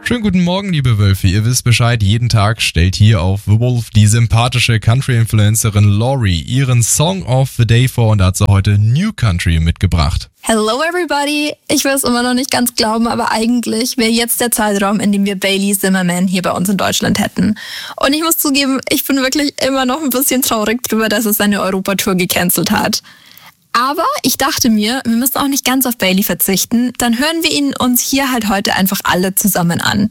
Schönen guten Morgen, liebe Wölfe. Ihr wisst Bescheid, jeden Tag stellt hier auf The Wolf die sympathische Country-Influencerin Lori ihren Song of the Day vor und da hat sie heute New Country mitgebracht. Hello everybody! Ich will es immer noch nicht ganz glauben, aber eigentlich wäre jetzt der Zeitraum, in dem wir Bailey Zimmerman hier bei uns in Deutschland hätten. Und ich muss zugeben, ich bin wirklich immer noch ein bisschen traurig drüber, dass es seine Europatour gecancelt hat. Aber ich dachte mir, wir müssen auch nicht ganz auf Bailey verzichten, dann hören wir ihn uns hier halt heute einfach alle zusammen an.